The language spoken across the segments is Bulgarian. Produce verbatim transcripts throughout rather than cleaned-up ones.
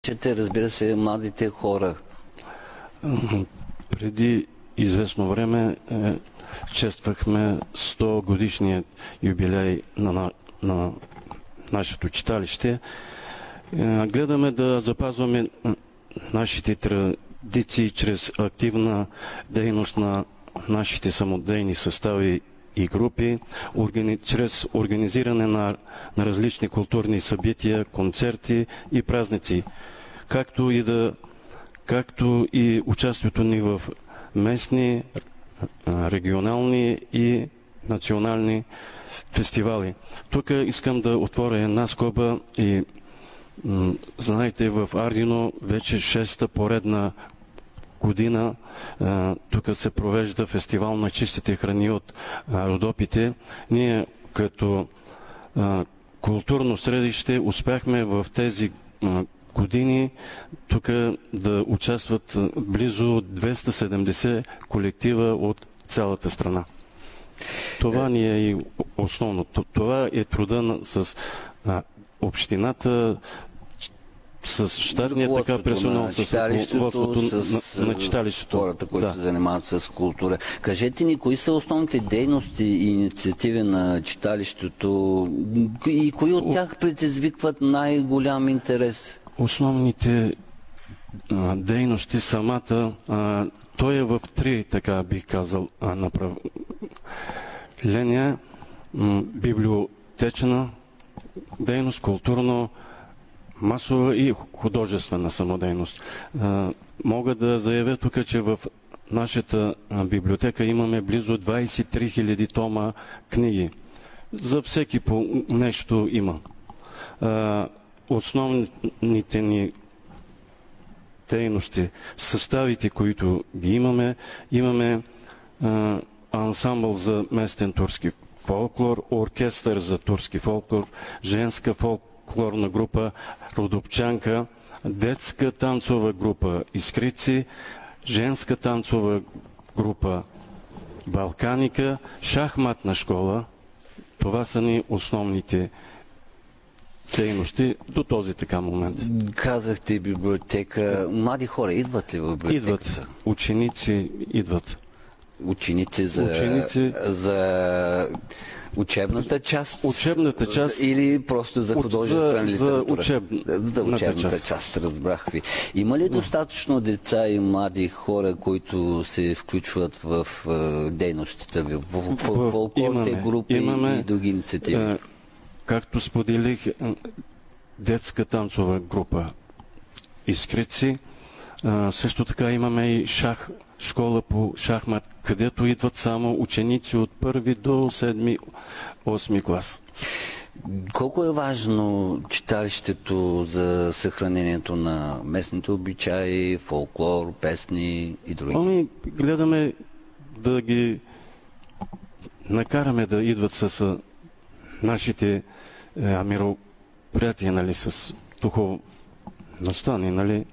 Чете, разбира се, младите хора. Преди известно време е, чествахме сто годишният юбилей на, на, на нашето читалище. Е, гледаме да запазваме нашите традиции чрез активна дейност на нашите самодейни състави и групи, органи... чрез организиране на, на различни културни събития, концерти и празници, както и, да... както и участието ни в местни, регионални и национални фестивали. Тук искам да отворя една скоба и м, знаете, в Ардино вече шеста поредна година а, тук се провежда фестивал на чистите храни от а, Родопите. Ние като а, културно средище успяхме в тези а, години тук да участват близо двеста седемдесет колектива от цялата страна. Това ни е и основно. Това е труда на, с а, общината, с щатния така персонал, на с читалището, с, с, на, на читалището. Хората, които да. се занимават с култура. Кажете ни, кои са основните дейности и инициативи на читалището и кои от тях предизвикват най-голям интерес? Основните а, дейности самата, а, той е в три, така бих казал, а, направления. Библиотечна дейност, културно, масова и художествена самодейност. А, мога да заявя тук, че в нашата библиотека имаме близо двадесет и три хиляди тома книги. За всеки по нещо има. А, основните ни дейности, съставите, които ги имаме, имаме а, ансамбъл за местен турски фолклор, оркестър за турски фолклор, женска фолклорна група Родопчанка, детска танцова група Искрици, женска танцова група Балканика, шахматна школа. Това са ни основните дейности до този така момент. Казахте библиотека. Млади хора идват ли в библиотеката? Идват. Ученици идват. Ученици за, Ученици... за учебната част? Учебната част. Или просто за художествена за, литература? За учебната, за учебната част. част. Разбрах ви. Има ли достатъчно деца и млади хора, които се включват в дейностите ви? В, в, в, в фолклорните групи имаме, и други инициативи? Е, както споделих, детска танцова група Искрици. Е, също така имаме и шах, школа по шахмат, където идват само ученици от първи до седми, осми клас. Колко е важно читалището за съхранението на местните обичаи, фолклор, песни и други? Ами, гледаме да ги накараме да идват с нашите е, мероприятия, нали, с духовността ни, нали.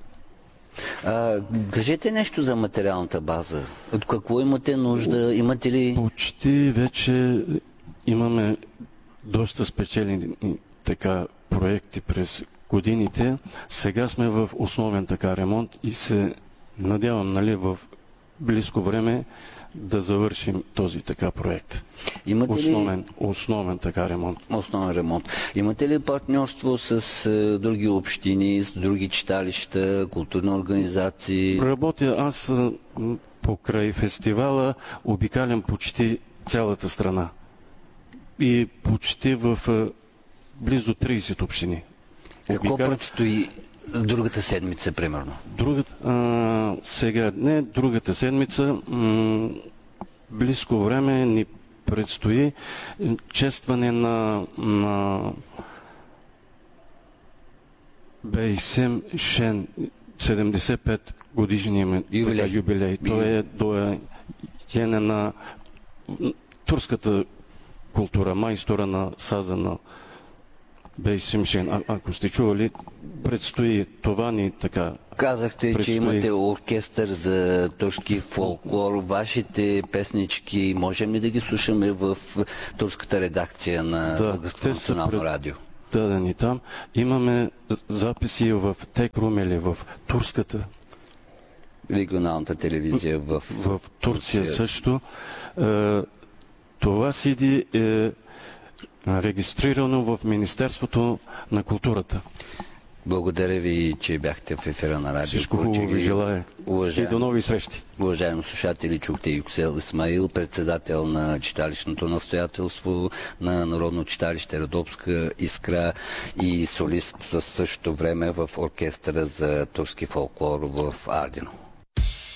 А, кажете нещо за материалната база. От какво имате нужда? Имате ли... Почти вече имаме доста спечелени така проекти през годините. Сега сме в основен така ремонт и се надявам, нали, в близко време да завършим този така проект. Имате основен, ли... основен така ремонт. Основен ремонт. Имате ли партньорство с е, други общини, с други читалища, културни организации? Работя аз покрай фестивала, обикалям почти цялата страна. И почти в е, близо тридесет общини. Какво Обикалям... предстои другата седмица, примерно? Другата, а, сега, не другата седмица, м- близко време ни предстои честване на, на Бейсем Шен, седемдесет и пет годишния юбилей. юбилей. Той е доене на турската култура, майстора на саза на Бейсем Шен. А, ако сте чували, предстои това ни така. Казахте, предстои... че имате оркестър за турски фолклор. Вашите песнички, можем ли да ги слушаме в турската редакция на да, Българското национално пред... радио? дадени там. Имаме записи в Тек Румели, в турската, регионалната телевизия в, в Турция също. Това си ди е регистрирано в Министерството на културата. Благодаря ви, че бяхте в ефира на радио. Всичко хубаво ви желая. И до нови срещи. Уважаеми слушатели, чухте Юксел Исмаил, председател на читалищното настоятелство на Народно читалище Родопска Искра и солист със същото време в оркестъра за турски фолклор в Ардино.